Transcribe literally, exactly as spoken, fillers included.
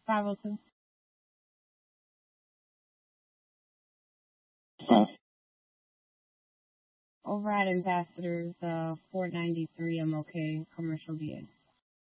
five oh two. Five. Over at Ambassadors, uh, four ninety-three, I'm okay, commercial V A.